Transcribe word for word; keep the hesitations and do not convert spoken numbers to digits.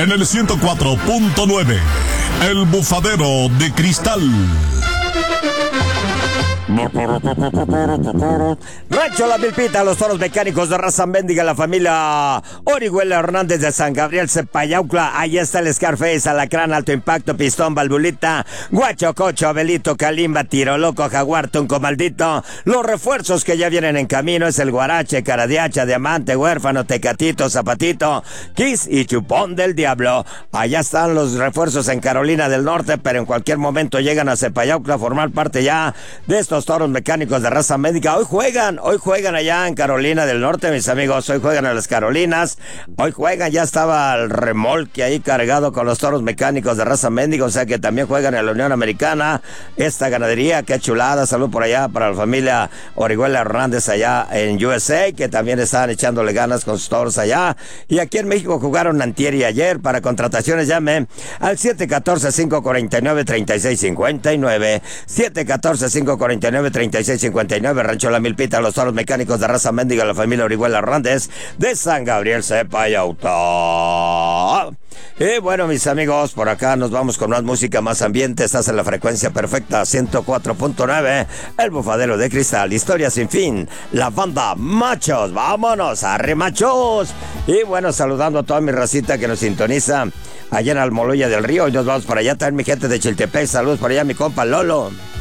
En el ciento cuatro punto nueve, El Bufadero de Cristal. Rancho La Milpita, los toros mecánicos de raza mendiga, la familia Orihuela Hernández de San Gabriel Cepayaucla. Ahí está el Scarface, Alacrán, Alto Impacto, Pistón, Valvulita, Guacho, Cocho, Abelito, Calimba, Tiro Loco, Jaguar, Tunco Maldito. Los refuerzos que ya vienen en camino es el Guarache, Caradiacha, Diamante, Huérfano, Tecatito, Zapatito, Kiss y Chupón del Diablo. Allá están los refuerzos en Carolina del Norte, pero en cualquier momento llegan a Cepayaucla a formar parte ya de estos toros mecánicos de raza médica. Hoy juegan, hoy juegan allá en Carolina del Norte, mis amigos. Hoy juegan a las Carolinas. Hoy juegan, ya estaba el remolque ahí cargado con los toros mecánicos de raza médica, o sea que también juegan en la Unión Americana. Esta ganadería, qué chulada. Salud por allá para la familia Orihuela Hernández allá en U S A, que también están echándole ganas con sus toros allá. Y aquí en México jugaron antier y ayer. Para contrataciones llame al siete uno cuatro, cinco cuatro nueve, tres seis cinco nueve. siete uno cuatro, cinco cuatro nueve, tres seis cinco nueve. Rancho La Milpita, los toros mecánicos de raza mendiga, la familia Orihuela Hernández de San Gabriel Cepayauta. Y bueno, mis amigos, por acá nos vamos con más música, más ambiente. Estás en la frecuencia perfecta, ciento cuatro punto nueve, El Bufadero de Cristal, historia sin fin, la banda Machos. Vámonos, arre machos. Y bueno, saludando a toda mi racita que nos sintoniza allá en Almoloya del Río. Y nos vamos para allá también, mi gente de Chiltepec. Saludos para allá, mi compa Lolo.